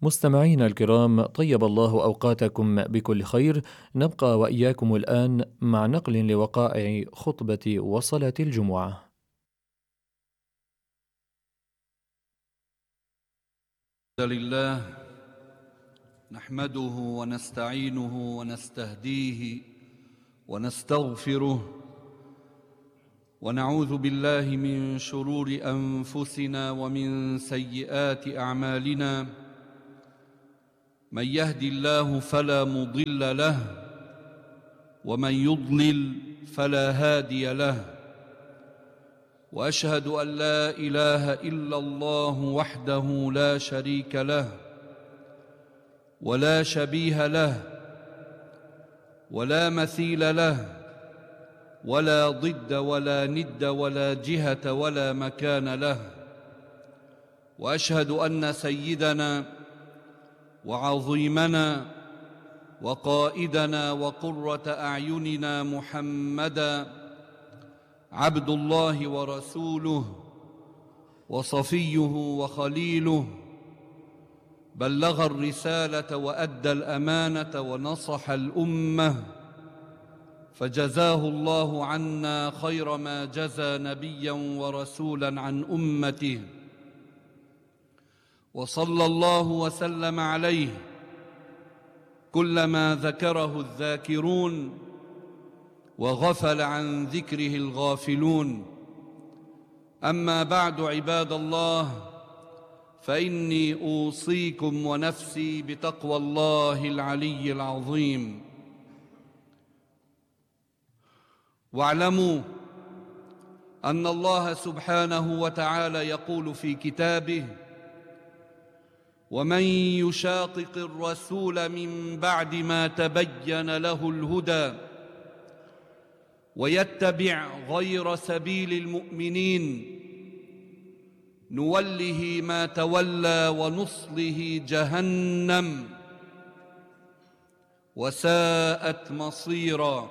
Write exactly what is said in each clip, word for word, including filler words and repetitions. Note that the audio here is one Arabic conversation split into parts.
مستمعينا الكرام، طيب الله أوقاتكم بكل خير. نبقى وإياكم الآن مع نقل لوقائع خطبة وصلاة الجمعة. الحمد لله نحمده ونستعينه ونستهديه ونستغفره ونعوذ بالله من شرور أنفسنا ومن سيئات أعمالنا. من يهدي الله فلا مضل له ومن يضلل فلا هادي له، وأشهد أن لا إله إلا الله وحده لا شريك له ولا شبيه له ولا مثيل له ولا ضد ولا ند ولا جهة ولا مكان له. وأشهد أن سيدنا وعظيمنا وقائدنا وقرة أعيننا محمدًا عبد الله ورسوله وصفيه وخليله، بلغ الرسالة وأدى الأمانة ونصح الأمة، فجزاه الله عنا خير ما جزى نبيا ورسولا عن أمته، وصلى الله وسلم عليه كلما ذكره الذاكرون وغفل عن ذكره الغافلون. أما بعد، عباد الله، فإني أوصيكم ونفسي بتقوى الله العلي العظيم. واعلموا أن الله سبحانه وتعالى يقول في كتابه: ومن يشاقق الرسول من بعد ما تبين له الهدى ويتبع غير سبيل المؤمنين نوله ما تولى ونصله جهنم وساءت مصيرا.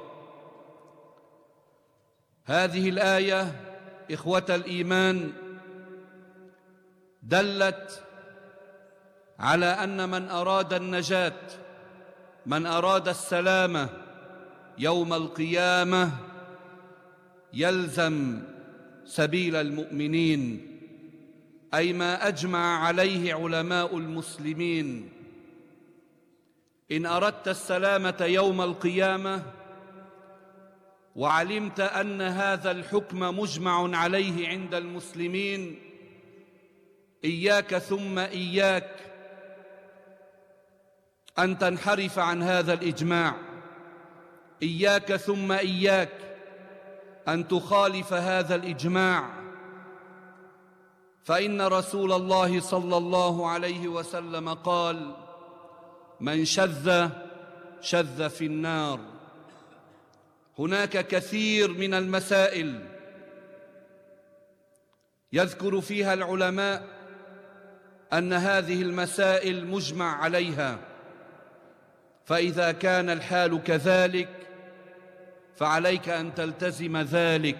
هذه الآية إخوة الإيمان دلت على أن من أراد النجاة، من أراد السلامة يوم القيامة، يلزم سبيل المؤمنين، أي ما أجمع عليه علماء المسلمين. إن أردت السلامة يوم القيامة وعلمت أن هذا الحكم مجمع عليه عند المسلمين، إياك ثم إياك أن تنحرف عن هذا الإجماع، إياك ثم إياك أن تخالف هذا الإجماع، فإن رسول الله صلى الله عليه وسلم قال: من شذ شذ في النار. هناك كثير من المسائل يذكر فيها العلماء أن هذه المسائل مجمع عليها، فإذا كان الحال كذلك فعليك أن تلتزم ذلك.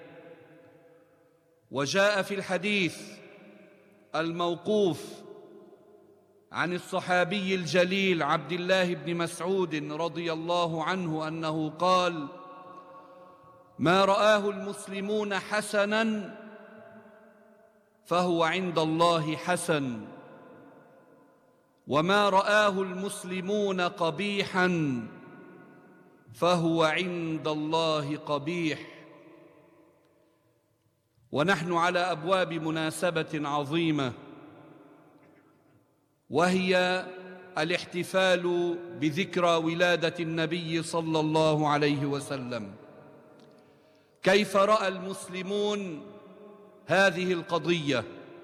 وجاء في الحديث الموقوف عن الصحابي الجليل عبد الله بن مسعود رضي الله عنه أنه قال: ما رآه المسلمون حسناً فهو عند الله حسن، وما رآه المسلمون قبيحاً فهو عند الله قبيح. ونحن على أبواب مناسبة عظيمة، وهي الاحتفال بذكرى ولادة النبي صلى الله عليه وسلم. كيف رأى المسلمون هذه القضية؟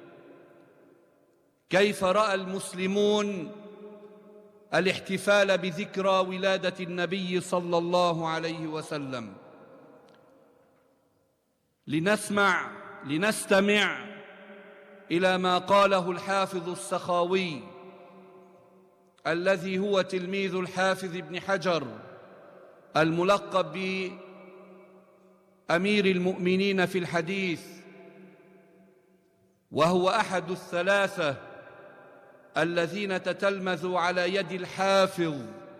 كيف رأى المسلمون الاحتفال بذكرى ولادة النبي صلى الله عليه وسلم؟ لنسمع لنستمع إلى ما قاله الحافظ السخاوي الذي هو تلميذ الحافظ ابن حجر الملقب بأمير المؤمنين في الحديث، وهو أحد الثلاثة الذين تتلمذوا على يد الحافظ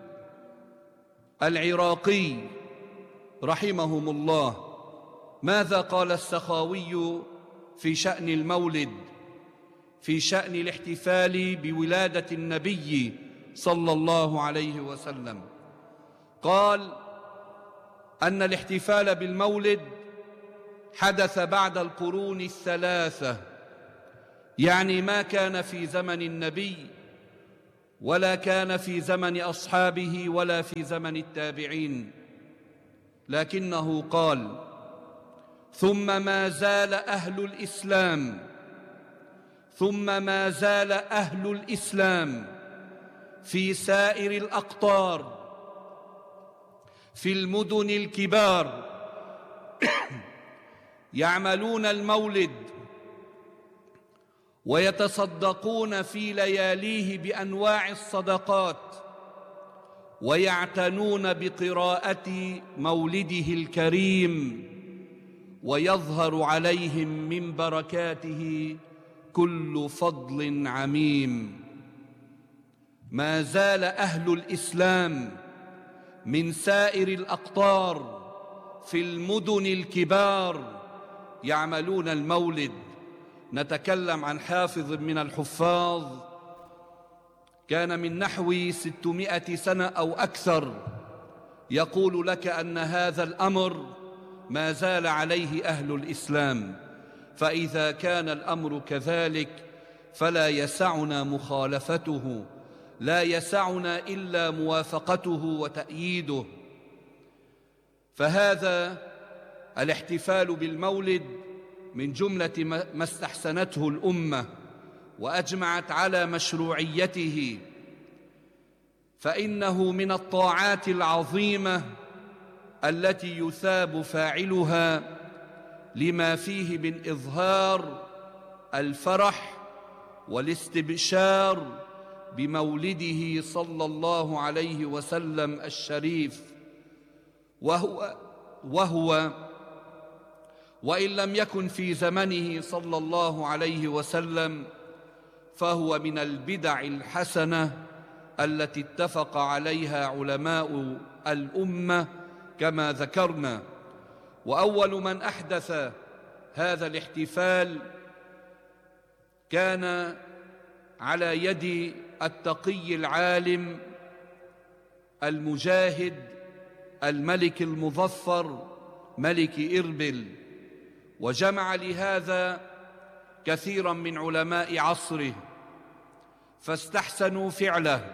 العراقي رحمهم الله. ماذا قال السخاوي في شأن المولد، في شأن الاحتفال بولادة النبي صلى الله عليه وسلم؟ قال أن الاحتفال بالمولد حدث بعد القرون الثلاثة، يعني ما كان في زمن النبي ولا كان في زمن أصحابه ولا في زمن التابعين، لكنه قال: ثم ما زال أهل الإسلام ثم ما زال أهل الإسلام في سائر الأقطار في المدن الكبار يعملون المولد ويتصدقون في لياليه بأنواع الصدقات، ويعتنون بقراءة مولده الكريم، ويظهر عليهم من بركاته كل فضل عميم. ما زال أهل الإسلام من سائر الأقطار في المدن الكبار يعملون المولد. نتكلم عن حافظ من الحفاظ كان من نحو ستمائة سنة أو أكثر يقول لك أن هذا الأمر ما زال عليه أهل الإسلام. فإذا كان الأمر كذلك فلا يسعنا مخالفته، لا يسعنا إلا موافقته وتأييده. فهذا الاحتفال بالمولد من جملة ما استحسنته الأمة وأجمعت على مشروعيته، فإنه من الطاعات العظيمة التي يثاب فاعلها لما فيه من إظهار الفرح والاستبشار بمولده صلى الله عليه وسلم الشريف، وهو, وهو وإن لم يكن في زمنه صلى الله عليه وسلم فهو من البدع الحسنة التي اتفق عليها علماء الأمة كما ذكرنا. وأول من أحدث هذا الاحتفال كان على يد التقي العالم المجاهد الملك المظفر ملك إربل، وجمع لهذا كثيرا من علماء عصره فاستحسنوا فعله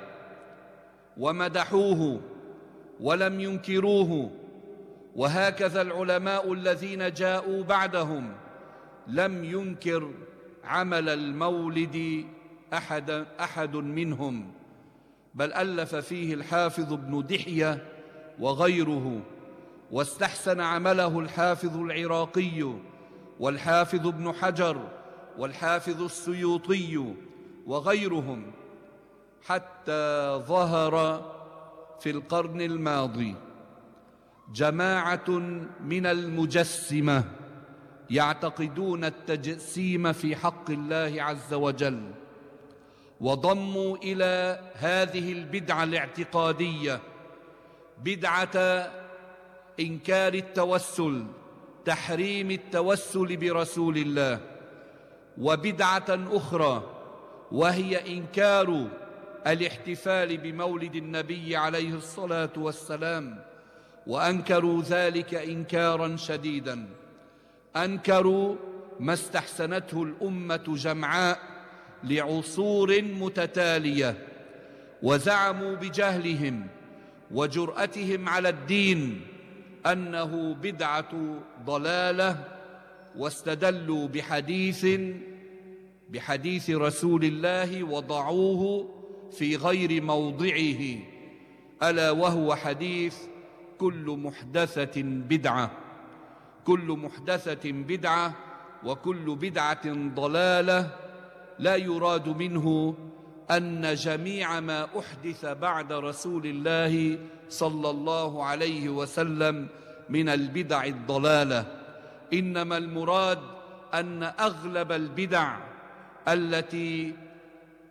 ومدحوه ولم ينكروه. وهكذا العلماء الذين جاءوا بعدهم لم ينكر عمل المولد أحد, أحد منهم، بل ألف فيه الحافظ ابن دحية وغيره، واستحسن عمله الحافظ العراقي والحافظ ابن حجر والحافظ السيوطي وغيرهم، حتى ظهر في القرن الماضي جماعة من المجسمة يعتقدون التجسيم في حق الله عز وجل، وضموا إلى هذه البدعة الاعتقادية بدعة إنكار التوسل، تحريم التوسل برسول الله، وبدعة أخرى وهي إنكار الاحتفال بمولد النبي عليه الصلاة والسلام، وأنكروا ذلك إنكارا شديدا. أنكروا ما استحسنته الأمة جمعاء لعصور متتالية، وزعموا بجهلهم وجرأتهم على الدين أنه بدعة ضلالة، واستدلوا بحديث بحديث رسول الله وضعوه في غير موضعه، ألا وهو حديث كل محدثة بدعة، كل محدثة بدعة وكل بدعة ضلالة. لا يراد منه أن جميع ما أحدث بعد رسول الله صلى الله عليه وسلم من البدع الضلالة، إنما المراد أن أغلب البدع التي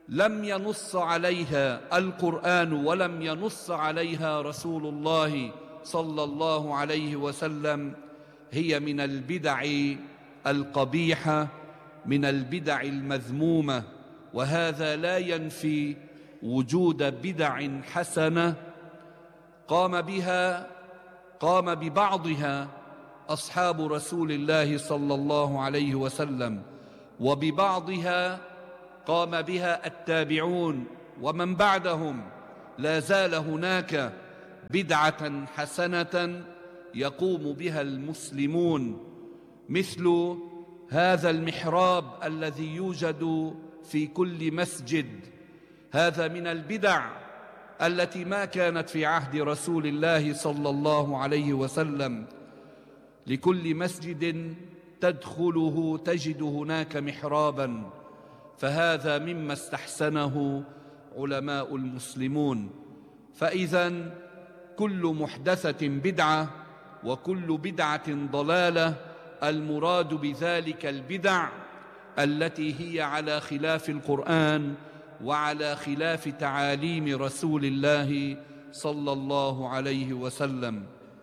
لم ينص عليها القرآن ولم ينص عليها رسول الله صلى الله عليه وسلم هي من البدع القبيحة، من البدع المذمومة. وهذا لا ينفي وجود بدع حسنة قام بها قام ببعضها أصحاب رسول الله صلى الله عليه وسلم، وببعضها قام بها التابعون ومن بعدهم. لا زال هناك بدعة حسنة يقوم بها المسلمون، مثل هذا المحراب الذي يوجد في كل مسجد. هذا من البدع التي ما كانت في عهد رسول الله صلى الله عليه وسلم. لكل مسجد تدخله تجد هناك محرابا، فهذا مما استحسنه علماء المسلمون. فإذا كل محدثة بدعة وكل بدعة ضلالة، المراد بذلك البدع التي هي على خلاف القرآن وعلى خلاف تعاليم رسول الله صلى الله عليه وسلم.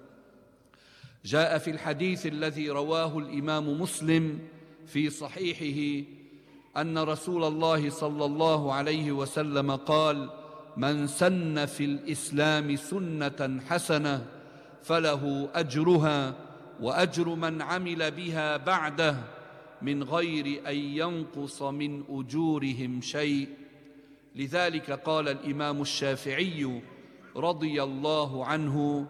جاء في الحديث الذي رواه الإمام مسلم في صحيحه أن رسول الله صلى الله عليه وسلم قال: من سن في الإسلام سنة حسنة فله أجرها وأجر من عمل بها بعده من غير أن ينقص من أجورهم شيء. لذلك قال الإمام الشافعي رضي الله عنه: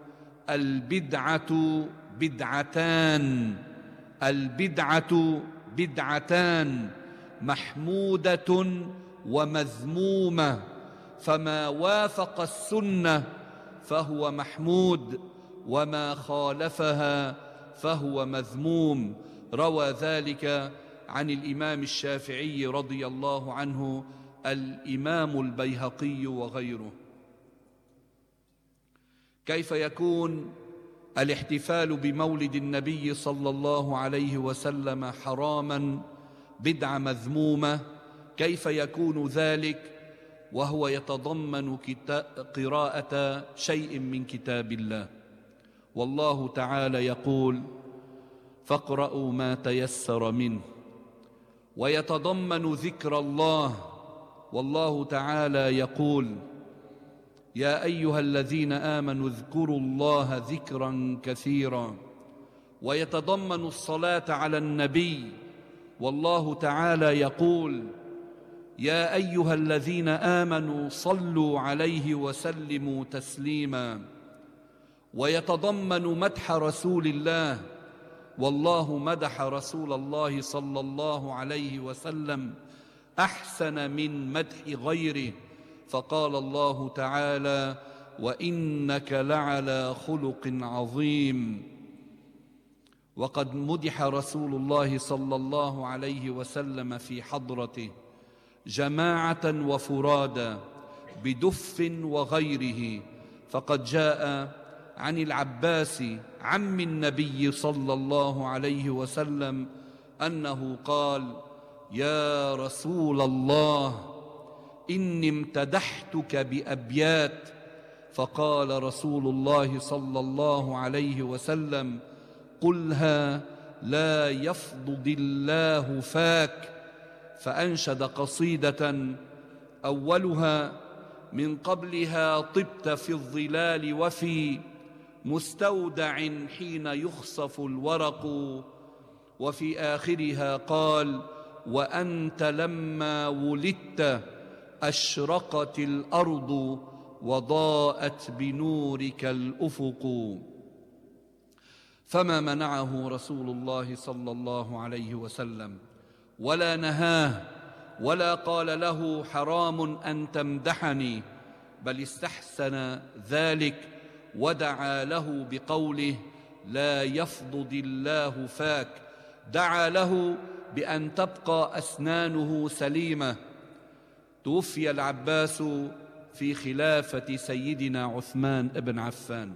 البدعة بدعتان البدعة بدعتان محمودة ومذمومة، فما وافق السنة فهو محمود وما خالفها فهو مذموم. روى ذلك عن الإمام الشافعي رضي الله عنه الإمام البيهقي وغيره. كيف يكون الاحتفال بمولد النبي صلى الله عليه وسلم حراما، بدعة مذمومة؟ كيف يكون ذلك وهو يتضمن قراءة شيء من كتاب الله؟ والله تعالى يقول: فاقرؤوا ما تيسر منه، ويتضمن ذكر الله. والله تعالى يقول: يا أيها الذين آمنوا اذكروا الله ذكرا كثيرا. ويتضمن الصلاة على النبي، والله تعالى يقول: يا أيها الذين آمنوا صلوا عليه وسلموا تسليما. ويتضمن مدح رسول الله، والله مدح رسول الله صلى الله عليه وسلم أحسن من مدح غيره، فقال الله تعالى: وإنك لعلى خلق عظيم. وقد مدح رسول الله صلى الله عليه وسلم في حضرته جماعة وفرادا بدف وغيره، فقد جاء عن العباس عم النبي صلى الله عليه وسلم أنه قال: يا رسول الله إني امتدحتك بأبيات. فقال رسول الله صلى الله عليه وسلم: قلها لا يفضض الله فاك. فأنشد قصيدة أولها: من قبلها طبت في الظلال وفي مستودع حين يخصف الورق. وفي آخرها قال: وأنت لما ولدت أشرقت الأرض وضاءت بنورك الأفق. فما منعه رسول الله صلى الله عليه وسلم ولا نهاه ولا قال له حرام أن تمدحني، بل استحسن ذلك ودعا له بقوله: لا يفضض الله فاك. دعا له بأن تبقى أسنانه سليمة. توفي العباس في خلافة سيدنا عثمان بن عفان،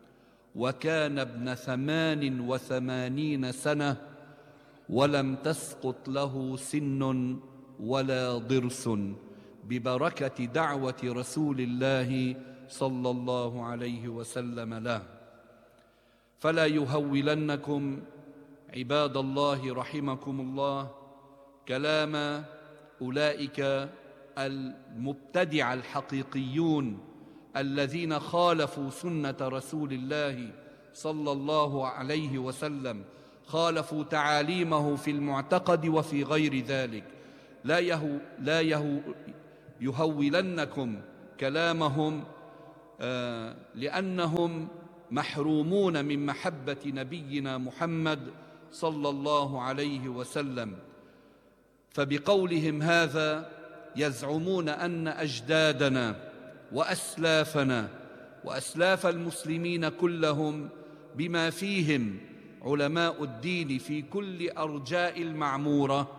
وكان ابن ثمان وثمانين سنة، ولم تسقط له سن ولا ضرس، ببركة دعوة رسول الله صلى الله عليه وسلم له. فلا يهولنكم عباد الله رحمكم الله كلام أولئك المبتدع الحقيقيون الذين خالفوا سنة رسول الله صلى الله عليه وسلم، خالفوا تعاليمه في المعتقد وفي غير ذلك. لا, يهو لا يهو يهولنكم كلامهم آه لأنهم محرومون من محبة نبينا محمد صلى الله عليه وسلم، فبقولهم هذا يزعمون أن أجدادنا وأسلافنا وأسلاف المسلمين كلهم بما فيهم علماء الدين في كل أرجاء المعمورة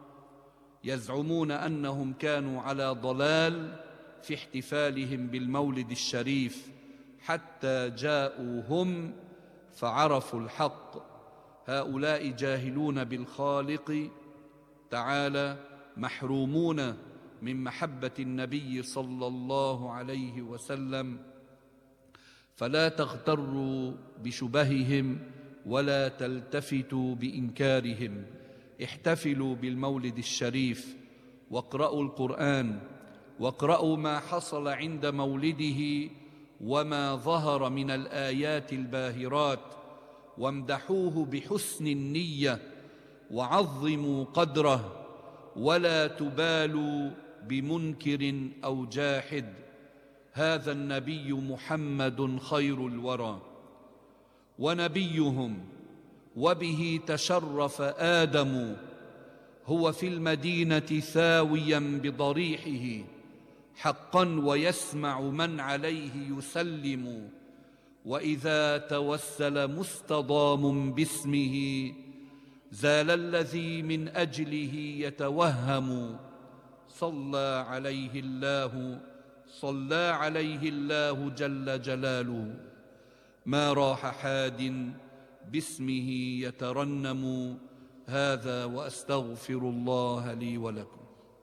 يزعمون أنهم كانوا على ضلال في احتفالهم بالمولد الشريف حتى جاءوا هم فعرفوا الحق. هؤلاء جاهلون بالخالق تعالى، محرومون من محبة النبي صلى الله عليه وسلم، فلا تغتروا بشبههم ولا تلتفتوا بإنكارهم. احتفلوا بالمولد الشريف واقرأوا القرآن واقرأوا ما حصل عند مولده وما ظهر من الآيات الباهرات، وامدحوه بحسن النية وعظموا قدره، ولا تبالوا بمنكر أو جاحد. هذا النبي محمد خير الورى ونبيهم، وبه تشرف آدم، هو في المدينة ثاويا بضريحه حقا، ويسمع من عليه يسلم، وإذا توسل مستضام باسمه زال الذي من أجله يتوهم. صلى عليه الله صلى عليه الله جل جلاله، ما راح حاد باسمه يترنم. هذا وأستغفر الله لي ولكم.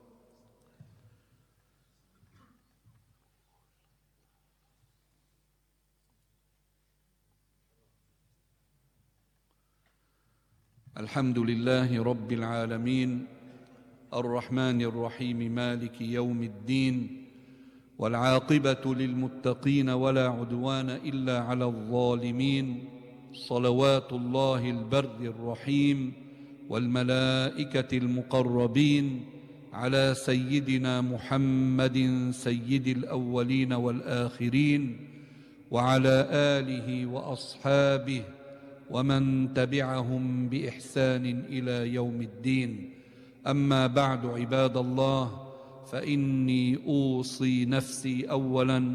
الحمد لله رب العالمين، الرحمن الرحيم، مالك يوم الدين، والعاقبة للمتقين ولا عدوان إلا على الظالمين. صلوات الله البر الرحيم والملائكة المقربين على سيدنا محمد سيد الأولين والآخرين، وعلى آله وأصحابه ومن تبعهم بإحسان إلى يوم الدين. أما بعد، عباد الله، فإني أوصي نفسي أولا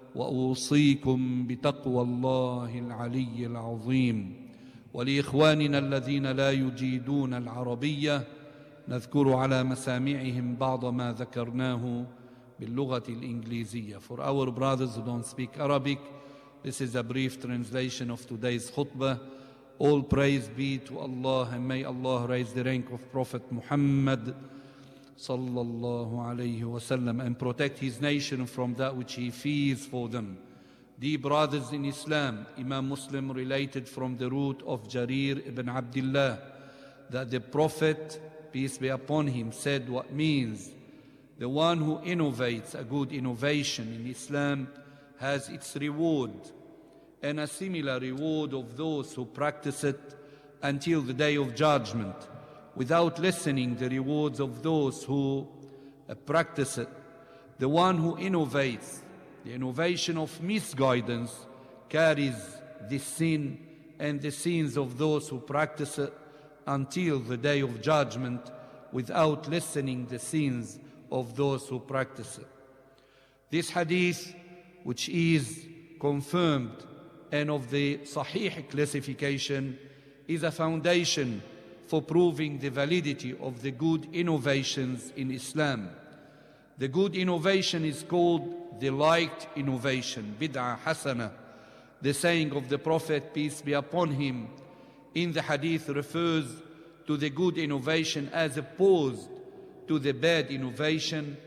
وأوصيكم بتقوى الله العلي العظيم. ولإخواننا الذين لا يجيدون العربية نذكر على مسامعهم بعض ما ذكرناه باللغة الإنجليزية. For our brothers who don't speak Arabic, this is a brief translation of today's khutbah. All praise be to Allah, and may Allah raise the rank of Prophet Muhammad sallallahu alayhi wasallam and protect his nation from that which he fears for them. Dear brothers in Islam, Imam Muslim related from the root of Jarir ibn Abdullah that the Prophet, peace be upon him, said what means the one who innovates a good innovation in Islam has its reward, and a similar reward of those who practice it until the day of judgment, without lessening the rewards of those who uh, practice it. The one who innovates the innovation of misguidance carries the sin and the sins of those who practice it until the day of judgment, without lessening the sins of those who practice it. This hadith, which is confirmed and of the Sahih classification, is a foundation for proving the validity of the good innovations in Islam. The good innovation is called the liked innovation, bid'ah hasana. The saying of the Prophet, peace be upon him, in the hadith refers to the good innovation as opposed to the bad innovation,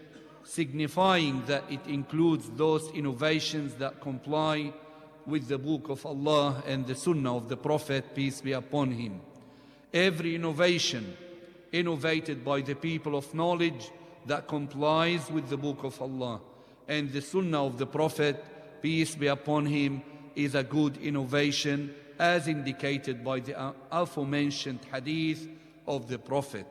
signifying that it includes those innovations that comply with the Book of Allah and the Sunnah of the Prophet, peace be upon him. Every innovation innovated by the people of knowledge that complies with the Book of Allah and the Sunnah of the Prophet, peace be upon him, is a good innovation, as indicated by the aforementioned hadith of the Prophet.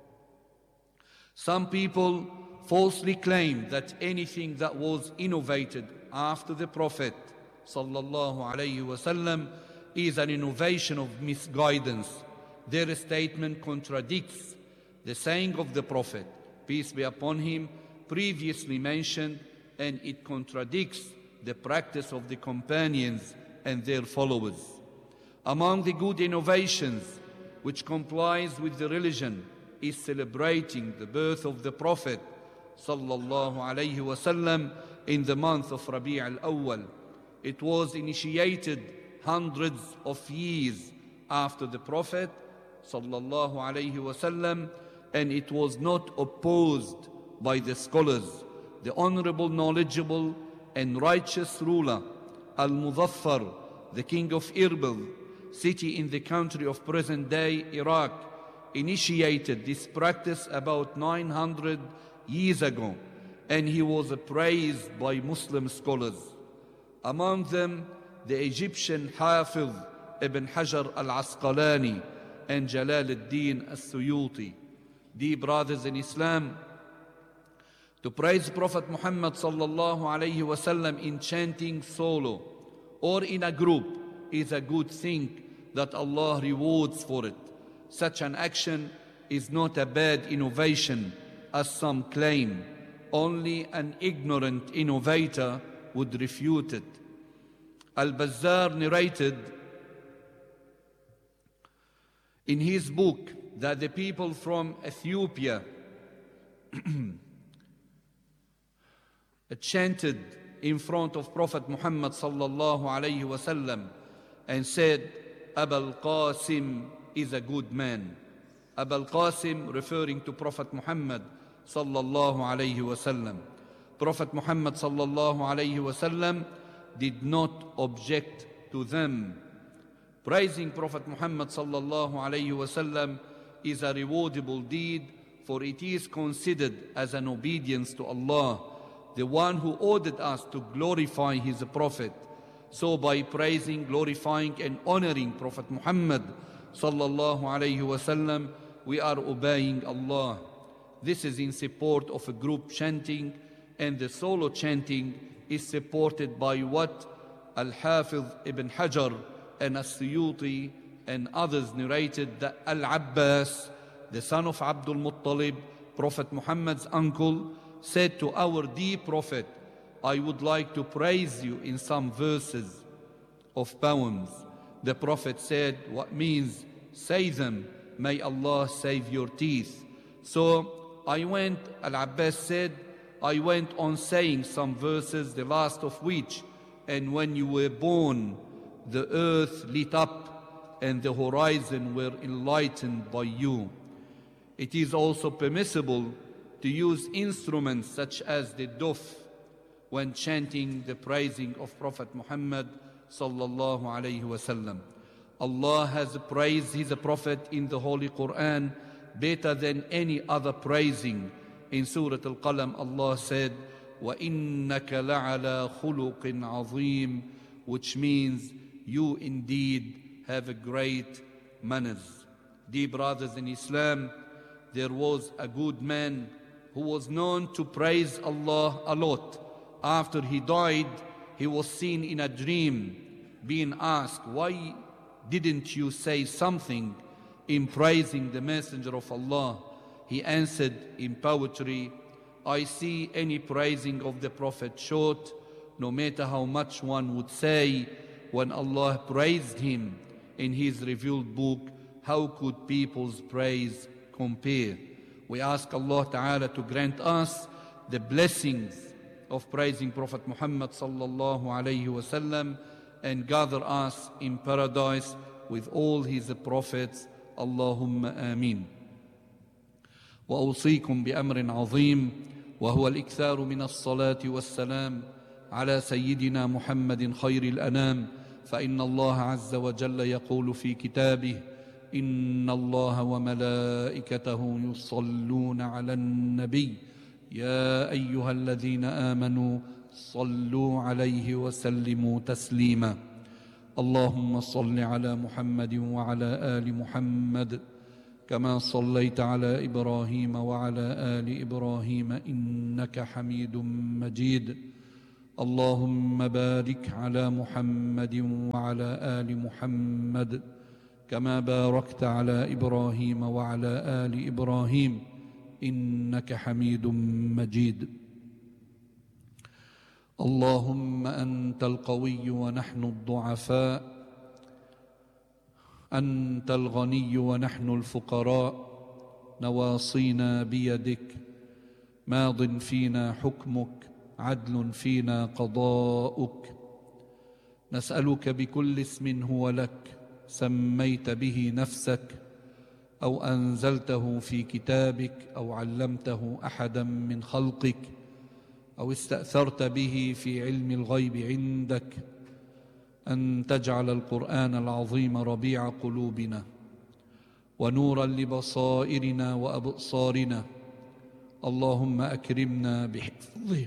Some people falsely claim that anything that was innovated after the Prophet sallallahu alaihi wasallam is an innovation of misguidance. Their statement contradicts the saying of the Prophet, peace be upon him, previously mentioned, and it contradicts the practice of the companions and their followers. Among the good innovations which complies with the religion is celebrating the birth of the Prophet sallallahu alaihi wasallam in the month of Rabi' al-Awwal. It was initiated hundreds of years after the Prophet sallallahu alaihi wasallam, and it was not opposed by the scholars. The honorable, knowledgeable and righteous ruler Al-Muzaffar, the king of Irbil, city in the country of present-day Iraq, initiated this practice about nine hundred years ago, and he was praised by Muslim scholars. Among them, the Egyptian Hafiz Ibn Hajar al-Asqalani and Jalal al-Din al-Suyuti. Dear brothers in Islam, to praise Prophet Muhammad sallallahu alayhi wasallam in chanting solo or in a group is a good thing that Allah rewards for it. Such an action is not a bad innovation, as some claim. Only an ignorant innovator would refute it. Al-Bazzar narrated in his book that the people from Ethiopia chanted in front of Prophet Muhammad sallallahu alayhi wasallam and said, Abul Qasim is a good man. Abul Qasim referring to Prophet Muhammad sallallahu alayhi wasallam. Prophet Muhammad sallallahu alayhi wasallam did not object to them. Praising Prophet Muhammad sallallahu alayhi wasallam is a rewardable deed, for it is considered as an obedience to Allah, the one who ordered us to glorify his Prophet. So by praising, glorifying and honoring Prophet Muhammad sallallahu alayhi wasallam, we are obeying Allah. This is in support of a group chanting, and the solo chanting is supported by what Al-Hafiz Ibn Hajar and As-Suyuti and others narrated, that Al-Abbas, the son of Abdul Muttalib, Prophet Muhammad's uncle, said to our dear Prophet, I would like to praise you in some verses of poems. The Prophet said, what means? Say them, may Allah save your teeth. So I went, Al-Abbas said, I went on saying some verses, the last of which, and when you were born, the earth lit up and the horizon were enlightened by you. It is also permissible to use instruments such as the duf when chanting the praising of Prophet Muhammad sallallahu alayhi wasallam. Allah has praised his Prophet in the Holy Quran better than any other praising. In Surah Al-Qalam, Allah said, وَإِنَّكَ لَعَلَى خُلُقٍ عَظِيمٍ, which means you indeed have a great manners. Dear brothers in Islam, there was a good man who was known to praise Allah a lot. After he died, he was seen in a dream being asked, why didn't you say something in praising the Messenger of Allah? He answered in poetry, I see any praising of the Prophet short, no matter how much one would say. When Allah praised him in his revealed book, how could people's praise compare? We ask Allah Ta'ala to grant us the blessings of praising Prophet Muhammad sallallahu alayhi wasallam and gather us in paradise with all his prophets. Allahumma ameen. وأوصيكم بأمر عظيم وهو الإكثار من الصلاة والسلام على سيدنا محمد خير الأنام، فإن الله عز وجل يقول في كتابه: إن الله وملائكته يصلون على النبي يا أيها الذين آمنوا صلوا عليه وسلموا تسليما. اللهم صل على محمد وعلى آل محمد كما صليت على إبراهيم وعلى آل إبراهيم إنك حميد مجيد. اللهم بارك على محمد وعلى آل محمد كما باركت على إبراهيم وعلى آل إبراهيم إنك حميد مجيد. اللهم أنت القوي ونحن الضعفاء، أنت الغني ونحن الفقراء، نواصينا بيدك، ماض فينا حكمك، عدل فينا قضاؤك. نسألك بكل اسم هو لك سميت به نفسك أو أنزلته في كتابك أو علمته أحدا من خلقك أو استأثرت به في علم الغيب عندك، أن تجعل القرآن العظيم ربيع قلوبنا ونورا لبصائرنا وأبصارنا. اللهم أكرمنا بحفظه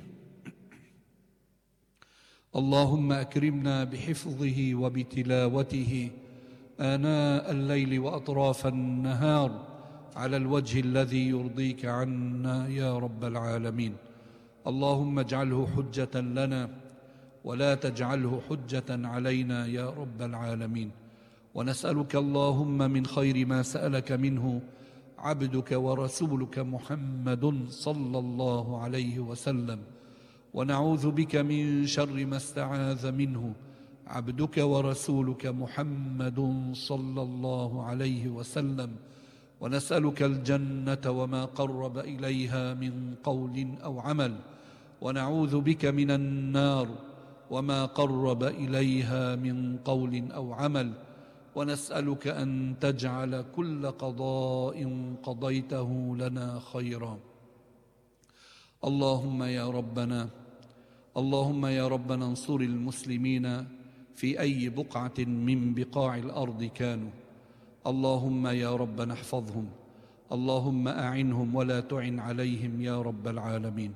اللهم أكرمنا بحفظه وبتلاوته آناء الليل وأطراف النهار على الوجه الذي يرضيك عنا يا رب العالمين. اللهم اجعله حجة لنا ولا تجعله حجة علينا يا رب العالمين. ونسألك اللهم من خير ما سألك منه عبدك ورسولك محمد صلى الله عليه وسلم، ونعوذ بك من شر ما استعاذ منه عبدك ورسولك محمد صلى الله عليه وسلم، ونسألك الجنة وما قرب إليها من قول أو عمل، ونعوذ بك من النار وما قرب إليها من قول أو عمل، ونسألك أن تجعل كل قضاء قضيته لنا خيرا. اللهم يا ربنا اللهم يا ربنا انصر المسلمين في أي بقعة من بقاع الأرض كانوا. اللهم يا ربنا احفظهم، اللهم أعنهم ولا تعن عليهم يا رب العالمين.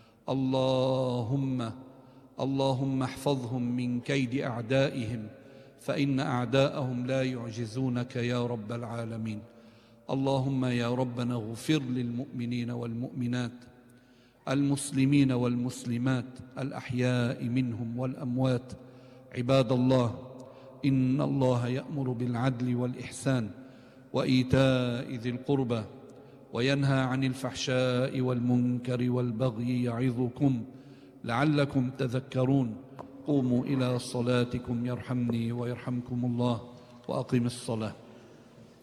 اللهم اللهم احفظهم من كيد أعدائهم، فإن أعداءهم لا يعجزونك يا رب العالمين. اللهم يا ربنا اغفر للمؤمنين والمؤمنات، المسلمين والمسلمات، الأحياء منهم والأموات. عباد الله، إن الله يأمر بالعدل والإحسان وإيتاء ذي القربى وينهى عن الفحشاء والمنكر والبغي يعظكم لعلكم تذكرون. قوموا إلى صلاتكم يرحمني ويرحمكم الله، وأقم الصلاة.